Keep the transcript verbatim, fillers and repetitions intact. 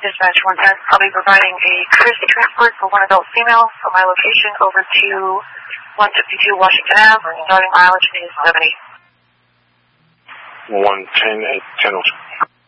Dispatch one ten, I'll be providing a courtesy transport for one adult female from my location over to one fifty-two Washington Avenue. Starting mileage is seventy. one ten, eight ten oh two.